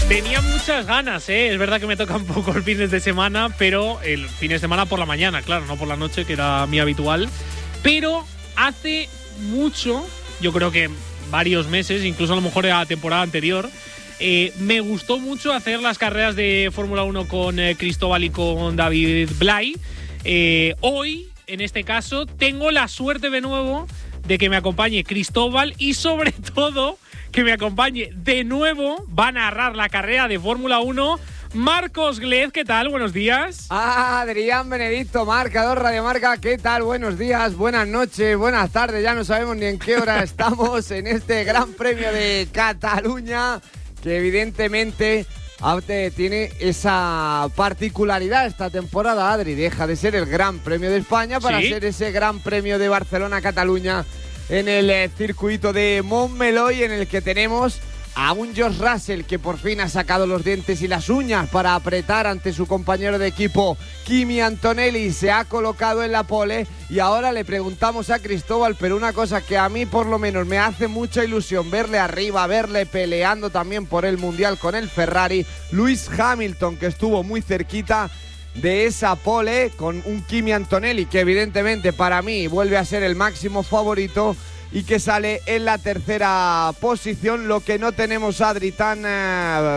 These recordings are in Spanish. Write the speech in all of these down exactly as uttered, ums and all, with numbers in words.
Tenía muchas ganas, ¿eh? Es verdad que me tocan poco los fines de semana, pero el fin de semana por la mañana, claro, no por la noche, que era mi habitual. Pero hace mucho, yo creo que varios meses, incluso a lo mejor era la temporada anterior, eh, me gustó mucho hacer las carreras de Fórmula uno con eh, Cristóbal y con David Blay. Eh, hoy, en este caso, tengo la suerte de nuevo de que me acompañe Cristóbal y sobre todo que me acompañe de nuevo, va a narrar la carrera de Fórmula uno, Marcos Glez. ¿Qué tal? Buenos días. Ah, Adrián Benedicto, marcador Radio Marca. ¿Qué tal? Buenos días, buenas noches, buenas tardes. Ya no sabemos ni en qué hora estamos en este Gran Premio de Cataluña, que evidentemente tiene esa particularidad esta temporada, Adri. Deja de ser el Gran Premio de España para ¿Sí? ser ese Gran Premio de Barcelona-Cataluña en el eh, circuito de Montmeló, en el que tenemos a un George Russell que por fin ha sacado los dientes y las uñas para apretar ante su compañero de equipo Kimi Antonelli. Se ha colocado en la pole y ahora le preguntamos a Cristóbal, pero una cosa que a mí por lo menos me hace mucha ilusión verle arriba, verle peleando también por el Mundial con el Ferrari, Lewis Hamilton, que estuvo muy cerquita de esa pole con un Kimi Antonelli que evidentemente para mí vuelve a ser el máximo favorito y que sale en la tercera posición. Lo que no tenemos, Adri, tan eh,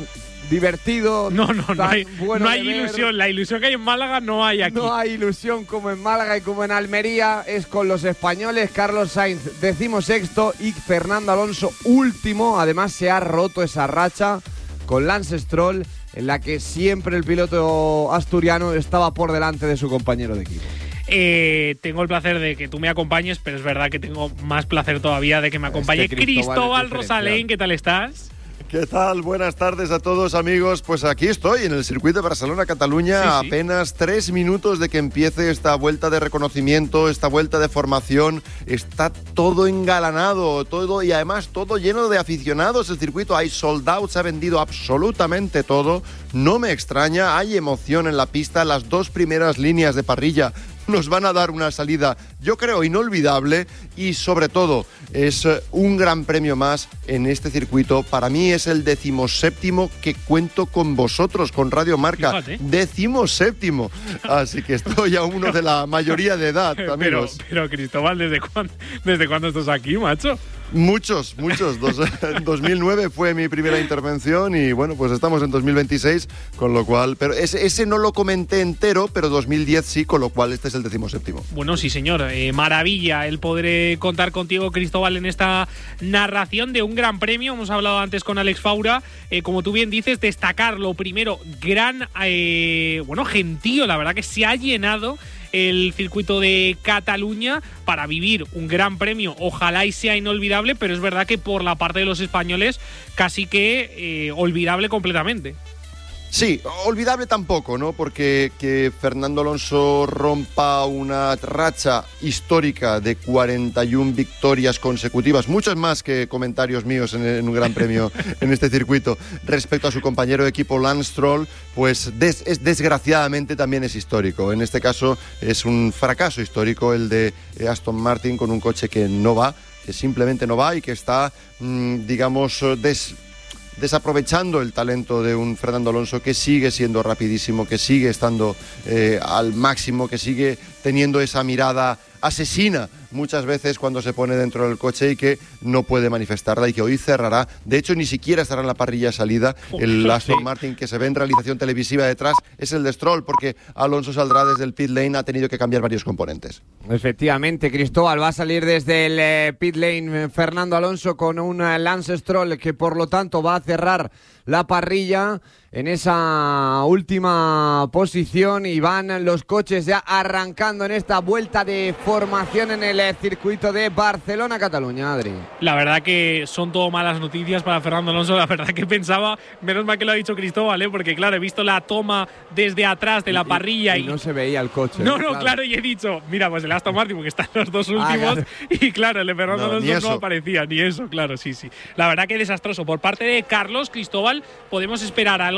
divertido. No, no, tan no hay, bueno no hay de ver. ilusión. La ilusión que hay en Málaga no hay aquí. No hay ilusión como en Málaga y como en Almería. Es con los españoles. Carlos Sainz decimosexto y Fernando Alonso último. Además se ha roto esa racha con Lance Stroll, en la que siempre el piloto asturiano estaba por delante de su compañero de equipo. Eh, tengo el placer de que tú me acompañes, pero es verdad que tengo más placer todavía de que me acompañe Es que Cristóbal Cristóbal es Rosalén. ¿Qué tal estás? ¿Qué tal? Buenas tardes a todos, amigos. Pues aquí estoy en el circuito de Barcelona-Cataluña, Sí, a sí. apenas tres minutos de que empiece esta vuelta de reconocimiento, esta vuelta de formación. Está todo engalanado, todo y además todo lleno de aficionados. El circuito hay sold out, se ha vendido absolutamente todo. No me extraña, hay emoción en la pista. Las dos primeras líneas de parrilla nos van a dar una salida, yo creo, inolvidable, y sobre todo es un gran premio más en este circuito. Para mí es el decimoséptimo que cuento con vosotros, con Radio Marca. Fíjate. Decimoséptimo. Así que estoy a uno de la mayoría de edad, Pero, amigos. pero Cristóbal, ¿desde cuándo, ¿desde cuándo estás aquí, macho? Muchos, muchos. Dos, dos mil nueve fue mi primera intervención y bueno, pues estamos en dos mil veintiséis, con lo cual… Pero ese, ese no lo comenté entero, pero dos mil diez sí, con lo cual este es el decimoséptimo. Bueno, sí, señor. Eh, maravilla el poder eh, contar contigo, Cristóbal, en esta narración de un gran premio. Hemos hablado antes con Alex Faura. Eh, como tú bien dices, destacar lo primero, gran, eh, bueno, gentío. La verdad que se ha llenado el circuito de Cataluña para vivir un gran premio. Ojalá y sea inolvidable, pero es verdad que por la parte de los españoles casi que eh, olvidable completamente. Sí, olvidable tampoco, ¿no? Porque que Fernando Alonso rompa una racha histórica de cuarenta y una victorias consecutivas, muchas más que comentarios míos en, en un gran premio en este circuito, respecto a su compañero de equipo Lance Stroll, pues des, es, desgraciadamente también es histórico. En este caso es un fracaso histórico el de Aston Martin con un coche que no va, que simplemente no va y que está, mmm, digamos, des... desaprovechando el talento de un Fernando Alonso que sigue siendo rapidísimo, que sigue estando eh, al máximo, que sigue teniendo esa mirada asesina muchas veces cuando se pone dentro del coche y que no puede manifestarla y que hoy cerrará. De hecho, ni siquiera estará en la parrilla de salida. El Aston Martin que se ve en realización televisiva detrás es el de Stroll, porque Alonso saldrá desde el pit lane, ha tenido que cambiar varios componentes. Efectivamente, Cristóbal, va a salir desde el eh, pit lane Fernando Alonso con un eh, Lance Stroll que por lo tanto va a cerrar la parrilla en esa última posición y van los coches ya arrancando en esta vuelta de formación en el eh, circuito de Barcelona-Cataluña, Adri. La verdad que son todo malas noticias para Fernando Alonso. La verdad que pensaba, menos mal que lo ha dicho Cristóbal, ¿eh? Porque claro, he visto la toma desde atrás de la parrilla y, y, y no se veía el coche. No, no, claro. claro, y he dicho, mira, pues el Aston Martin, porque están los dos últimos, ah, claro. y claro, el de Fernando no, Alonso no aparecía, ni eso, claro, sí, sí. La verdad que desastroso. Por parte de Carlos, Cristóbal, podemos esperar algo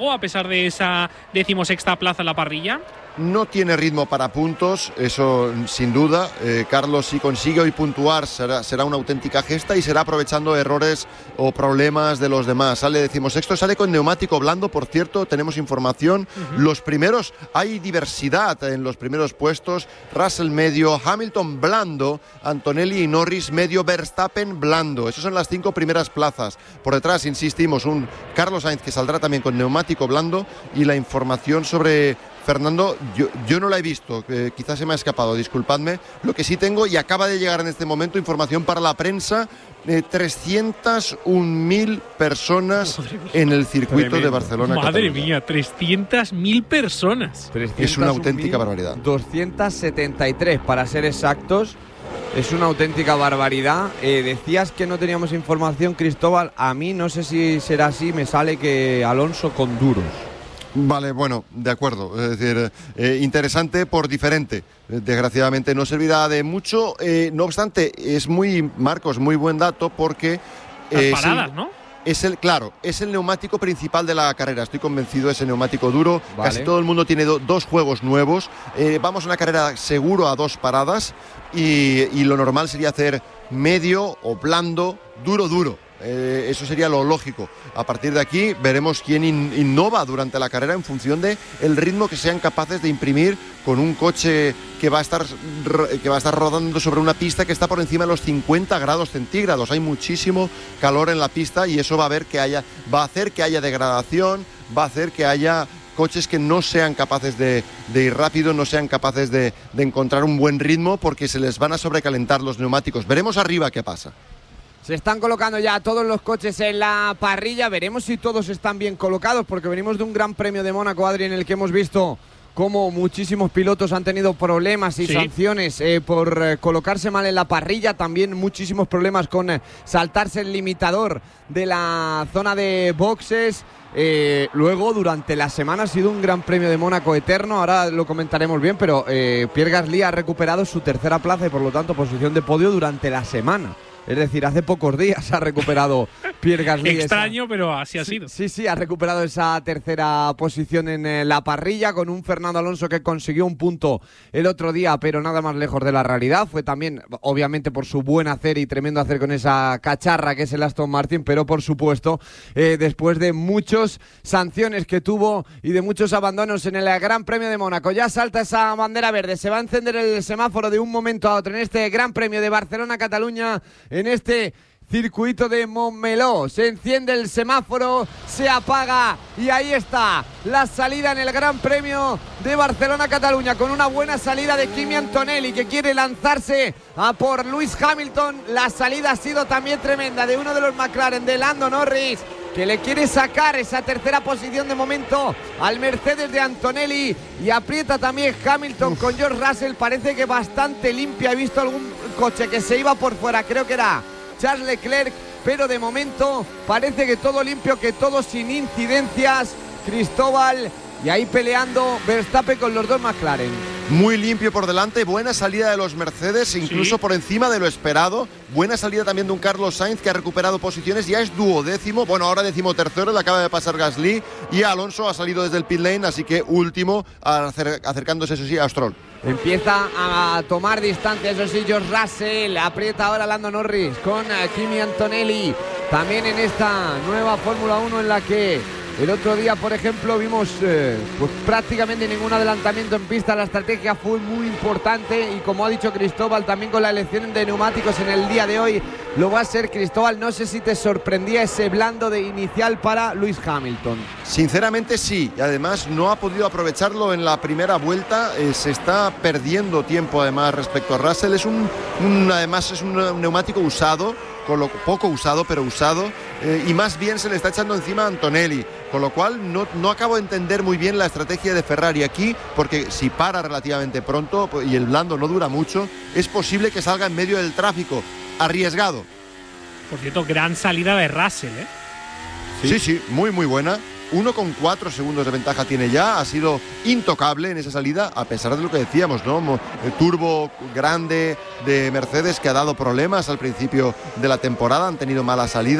algo a pesar de esa decimosexta plaza en la parrilla? No tiene ritmo para puntos, eso sin duda. Eh, Carlos, si consigue hoy puntuar, será, será una auténtica gesta y será aprovechando errores o problemas de los demás. Sale decimosexto, sale con neumático blando, por cierto, tenemos información. Uh-huh. Los primeros, hay diversidad en los primeros puestos. Russell medio, Hamilton blando, Antonelli y Norris medio, Verstappen blando. Esas son las cinco primeras plazas. Por detrás, insistimos, un Carlos Sainz que saldrá también con neumático blando, y la información sobre Fernando, yo, yo no la he visto, eh, quizás se me ha escapado, disculpadme. Lo que sí tengo, y acaba de llegar en este momento, información para la prensa, eh, trescientas un mil personas en el circuito Tremendo. de Barcelona. Madre Cataluña. mía, trescientas mil personas. Es una auténtica barbaridad. doscientos setenta y tres para ser exactos. Es una auténtica barbaridad. Eh, decías que no teníamos información, Cristóbal. A mí, no sé si será así, me sale que Alonso con duros. Vale, bueno, de acuerdo. Es decir, eh, interesante por diferente. Desgraciadamente no servirá de mucho. Eh, no obstante, es muy, Marcos, muy buen dato porque... Las paradas, el, ¿no? Es el, claro, es el neumático principal de la carrera. Estoy convencido, ese neumático duro. Vale. Casi todo el mundo tiene do, dos juegos nuevos. Eh, vamos a una carrera seguro a dos paradas y, y lo normal sería hacer medio o blando, duro, duro. Eh, eso sería lo lógico. A partir de aquí veremos quién in- innova durante la carrera en función de el ritmo que sean capaces de imprimir con un coche que va a estar que va a estar rodando sobre una pista que está por encima de los cincuenta grados centígrados. Hay muchísimo calor en la pista y eso va a ver que haya va a hacer que haya degradación, va a hacer que haya coches que no sean capaces de, de ir rápido, no sean capaces de, de encontrar un buen ritmo porque se les van a sobrecalentar los neumáticos. Veremos arriba qué pasa. Se están colocando ya todos los coches en la parrilla. Veremos si todos están bien colocados, porque venimos de un Gran Premio de Mónaco, Adri, en el que hemos visto cómo muchísimos pilotos han tenido problemas y sí. sanciones eh, por eh, colocarse mal en la parrilla. También muchísimos problemas con eh, saltarse el limitador de la zona de boxes. Eh, luego, durante la semana ha sido un Gran Premio de Mónaco eterno. Ahora lo comentaremos bien, pero eh, Pierre Gasly ha recuperado su tercera plaza y por lo tanto posición de podio durante la semana. Es decir, hace pocos días ha recuperado Pierre Gasly. Extraño, esa... pero así ha sido. Sí, sí, ha recuperado esa tercera posición en eh, la parrilla con un Fernando Alonso que consiguió un punto el otro día, pero nada más lejos de la realidad. Fue también, obviamente, por su buen hacer y tremendo hacer con esa cacharra que es el Aston Martin, pero por supuesto, eh, después de muchas sanciones que tuvo y de muchos abandonos en el Gran Premio de Mónaco. Ya salta esa bandera verde, se va a encender el semáforo de un momento a otro en este Gran Premio de Barcelona-Cataluña. En este circuito de Montmeló se enciende el semáforo, se apaga y ahí está la salida en el Gran Premio de Barcelona-Cataluña con una buena salida de Kimi Antonelli que quiere lanzarse a por Lewis Hamilton. La salida ha sido también tremenda de uno de los McLaren, de Lando Norris, que le quiere sacar esa tercera posición de momento al Mercedes de Antonelli, y aprieta también Hamilton Uf. con George Russell. Parece que bastante limpia. He visto algún coche que se iba por fuera, creo que era Charles Leclerc, pero de momento parece que todo limpio, que todo sin incidencias, Cristóbal, y ahí peleando Verstappen con los dos McLaren. Muy limpio por delante, buena salida de los Mercedes, incluso sí. por encima de lo esperado. Buena salida también de un Carlos Sainz que ha recuperado posiciones, ya es duodécimo, bueno, ahora décimo tercero, le acaba de pasar Gasly, y Alonso ha salido desde el pit lane, así que último, acercándose, eso sí, a Stroll. Empieza a tomar distancia, eso sí, George Russell, aprieta ahora Lando Norris con Kimi Antonelli, también en esta nueva Fórmula uno en la que el otro día, por ejemplo, vimos eh, pues prácticamente ningún adelantamiento en pista. La estrategia fue muy importante y, como ha dicho Cristóbal, también con la elección de neumáticos en el día de hoy lo va a ser. Cristóbal, no sé si te sorprendía ese blando de inicial para Lewis Hamilton. Sinceramente sí, y además no ha podido aprovecharlo en la primera vuelta. Eh, se está perdiendo tiempo además respecto a Russell. Es un, un además es un neumático usado, con lo poco usado, pero usado, eh, y más bien se le está echando encima a Antonelli, con lo cual no, no acabo de entender muy bien la estrategia de Ferrari aquí, porque si para relativamente pronto y el blando no dura mucho, es posible que salga en medio del tráfico. Arriesgado. Por cierto, gran salida de Russell, ¿eh? Sí, sí, sí, muy muy buena. uno coma cuatro segundos de ventaja tiene ya, ha sido intocable en esa salida, a pesar de lo que decíamos, ¿no? El turbo grande de Mercedes que ha dado problemas al principio de la temporada, han tenido malas salidas,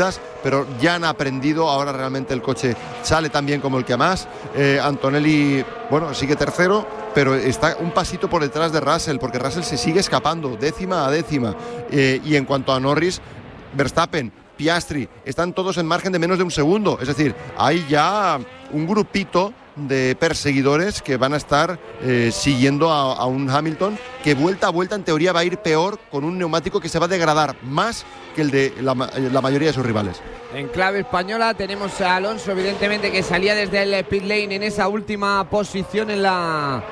pero ya han aprendido. Ahora realmente el coche sale tan bien como el que más. Eh, Antonelli, bueno, sigue tercero, pero está un pasito por detrás de Russell, porque Russell se sigue escapando, décima a décima. Eh, y en cuanto a Norris, Verstappen, Piastri, están todos en margen de menos de un segundo. Es decir, hay ya un grupito de perseguidores que van a estar eh, siguiendo a, a un Hamilton que vuelta a vuelta en teoría va a ir peor, con un neumático que se va a degradar más que el de la, la mayoría de sus rivales. En clave española tenemos a Alonso, evidentemente, que salía desde el pit lane en esa última posición en la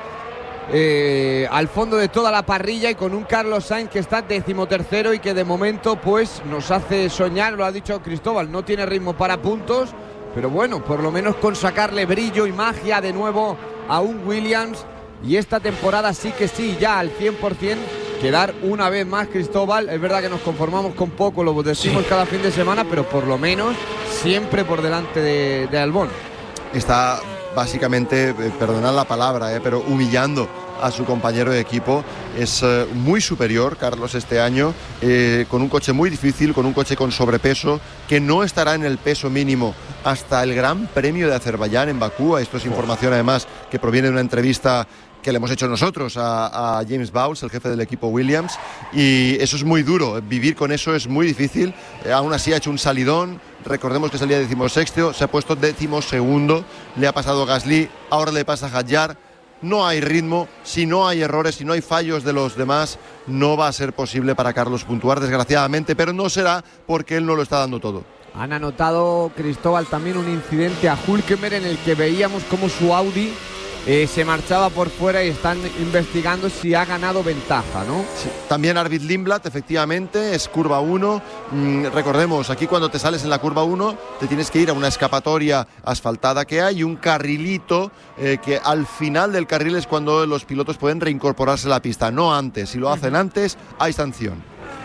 eh, al fondo de toda la parrilla, y con un Carlos Sainz que está decimotercero y que de momento pues nos hace soñar. Lo ha dicho Cristóbal, no tiene ritmo para puntos, pero bueno, por lo menos con sacarle brillo y magia de nuevo a un Williams. Y esta temporada sí que sí, ya al cien por ciento, quedar una vez más, Cristóbal. Es verdad que nos conformamos con poco, lo decimos sí. cada fin de semana, pero por lo menos siempre por delante de, de Albon. Está básicamente, eh, perdonad la palabra, eh, pero humillando a su compañero de equipo. Es eh, muy superior Carlos este año, eh, con un coche muy difícil, con un coche con sobrepeso, que no estará en el peso mínimo hasta el Gran Premio de Azerbaiyán en Bakú. Esto es información además que proviene de una entrevista que le hemos hecho nosotros a, a James Bowles, el jefe del equipo Williams, y eso es muy duro, vivir con eso es muy difícil. Eh, aún así ha hecho un salidón. Recordemos que salía decimosexto, se ha puesto decimosegundo, le ha pasado Gasly, ahora le pasa a Hadjar. No hay ritmo, si no hay errores, si no hay fallos de los demás, no va a ser posible para Carlos puntuar, desgraciadamente, pero no será porque él no lo está dando todo. Han anotado, Cristóbal, también un incidente a Hülkenberg en el que veíamos cómo su Audi eh, se marchaba por fuera, y están investigando si ha ganado ventaja, ¿no? Sí. También Arvid Lindblad, efectivamente, es curva uno. Mm, recordemos, aquí cuando te sales en la curva uno te tienes que ir a una escapatoria asfaltada que hay, un carrilito eh, que al final del carril es cuando los pilotos pueden reincorporarse a la pista, no antes. Si lo hacen antes, hay sanción.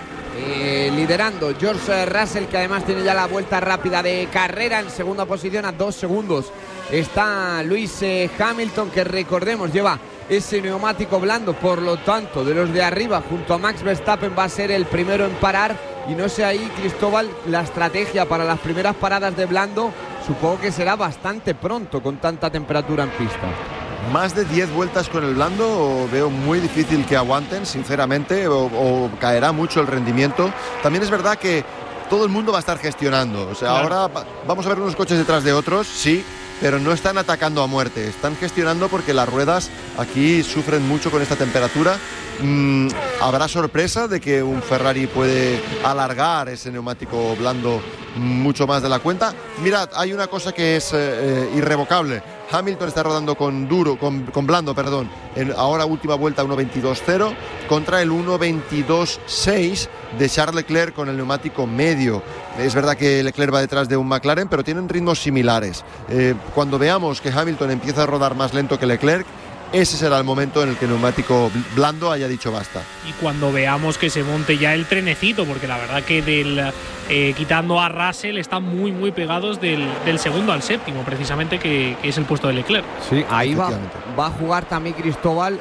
Eh, liderando George Russell, que además tiene ya la vuelta rápida de carrera. En segunda posición, a dos segundos, está Lewis eh, Hamilton, que recordemos lleva ese neumático blando, por lo tanto de los de arriba junto a Max Verstappen va a ser el primero en parar. Y no sé ahí, Cristóbal, la estrategia para las primeras paradas de blando supongo que será bastante pronto con tanta temperatura en pista. Más de diez vueltas con el blando veo muy difícil que aguanten, sinceramente, o, o caerá mucho el rendimiento. También es verdad que todo el mundo va a estar gestionando. O sea, claro. Ahora vamos a ver unos coches detrás de otros, sí, pero no están atacando a muerte. Están gestionando porque las ruedas aquí sufren mucho con esta temperatura. Mm, ¿Habrá sorpresa de que un Ferrari puede alargar ese neumático blando mucho más de la cuenta? Mirad, hay una cosa que es eh, irrevocable. Hamilton está rodando con duro, con, con blando, perdón, en ahora última vuelta uno veintidós cero contra el uno veintidós seis de Charles Leclerc con el neumático medio. Es verdad que Leclerc va detrás de un McLaren, pero tienen ritmos similares. Eh, cuando veamos que Hamilton empieza a rodar más lento que Leclerc, ese será el momento en el que el neumático blando haya dicho basta. Y cuando veamos que se monte ya el trenecito, porque la verdad que del eh, quitando a Russell están muy muy pegados del, del segundo al séptimo, precisamente, que, que es el puesto de Leclerc. Sí, ahí va, va a jugar también Cristóbal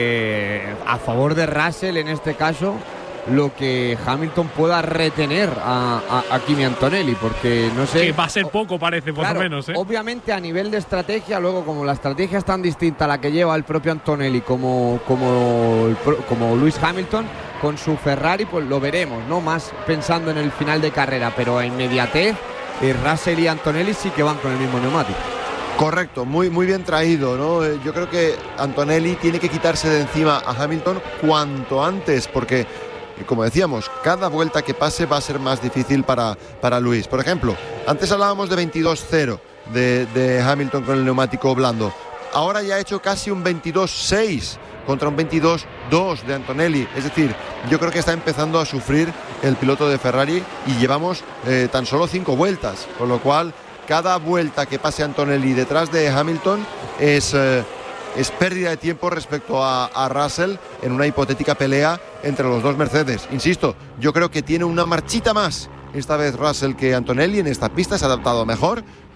eh, a favor de Russell en este caso, lo que Hamilton pueda retener a, a, a Kimi Antonelli, porque no sé… Que va a ser poco, parece, por claro, lo menos. ¿eh? Obviamente a nivel de estrategia, luego como la estrategia es tan distinta a la que lleva el propio Antonelli como, como, como Lewis Hamilton con su Ferrari, pues lo veremos, ¿no? Más pensando en el final de carrera, pero a inmediatez, eh, Russell y Antonelli sí que van con el mismo neumático. Correcto, muy, muy bien traído, ¿no? Yo creo que Antonelli tiene que quitarse de encima a Hamilton cuanto antes, porque… Y como decíamos, cada vuelta que pase va a ser más difícil para, para Luis. Por ejemplo, antes hablábamos de veintidós cero de, de Hamilton con el neumático blando. Ahora ya ha hecho casi un veintidós seis contra un veintidós dos de Antonelli. Es decir, yo creo que está empezando a sufrir el piloto de Ferrari y llevamos eh, tan solo cinco vueltas. Con lo cual, cada vuelta que pase Antonelli detrás de Hamilton es… Eh, Es pérdida de tiempo respecto a, a Russell en una hipotética pelea entre los dos Mercedes. Insisto, yo creo que tiene una marchita más esta vez Russell que Antonelli en esta pista, se ha adaptado mejor,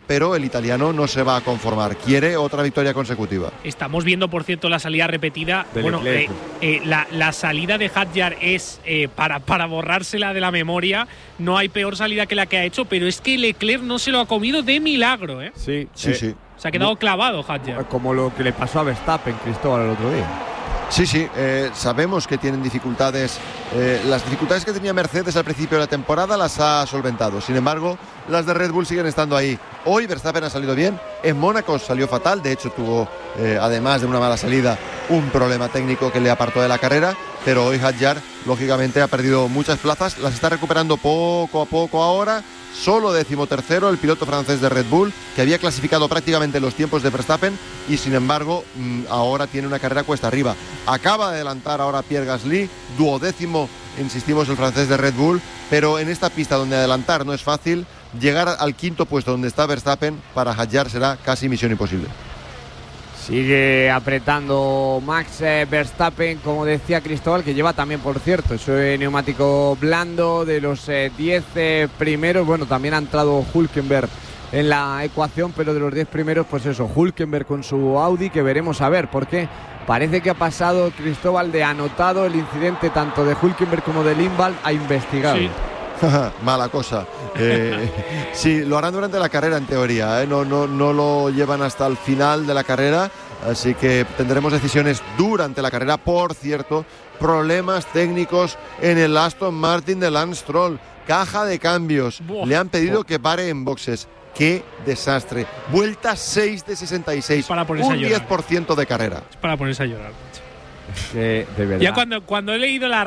pero el italiano no se va a conformar. Quiere otra victoria consecutiva. Estamos viendo, por cierto, la salida repetida. De bueno, eh, Leclerc. eh, la, la salida de Hadjar es eh, para, para borrársela de la memoria. No hay peor salida que la que ha hecho, pero es que Leclerc no se lo ha comido de milagro, ¿eh? Sí, Sí, eh, sí. Se ha quedado clavado Hadjar. Como lo que le pasó a Verstappen, Cristóbal, el otro día. Sí, sí, eh, sabemos que tienen dificultades. Eh, las dificultades que tenía Mercedes al principio de la temporada las ha solventado. Sin embargo, las de Red Bull siguen estando ahí. Hoy Verstappen ha salido bien. En Mónaco salió fatal. De hecho, tuvo, eh, además de una mala salida, un problema técnico que le apartó de la carrera. Pero hoy Hadjar, lógicamente, ha perdido muchas plazas. Las está recuperando poco a poco ahora. Solo decimotercero el piloto francés de Red Bull, que había clasificado prácticamente los tiempos de Verstappen y sin embargo mmm, ahora tiene una carrera cuesta arriba. Acaba de adelantar ahora Pierre Gasly, duodécimo, insistimos, el francés de Red Bull, pero en esta pista donde adelantar no es fácil, llegar al quinto puesto donde está Verstappen para Hadjar será casi misión imposible. Sigue apretando Max eh, Verstappen, como decía Cristóbal, que lleva también, por cierto, ese neumático blando de los diez eh, eh, primeros. Bueno, también ha entrado Hülkenberg en la ecuación, pero de los diez primeros, pues eso, Hülkenberg con su Audi, que veremos a ver, porque parece que ha pasado, Cristóbal, de anotado el incidente tanto de Hülkenberg como de Lindvall a investigado. Sí. Mala cosa. Eh, sí, lo harán durante la carrera en teoría, ¿eh? no, no, no lo llevan hasta el final de la carrera, así que tendremos decisiones durante la carrera. Por cierto, problemas técnicos en el Aston Martin de Lance Stroll, caja de cambios, Buah. le han pedido que pare en boxes. ¡Qué desastre! Vuelta seis de sesenta y seis, Para ponerse a un llorar. diez por ciento de carrera. Es para ponerse a llorar. Es que, de verdad. Ya cuando, cuando he leído la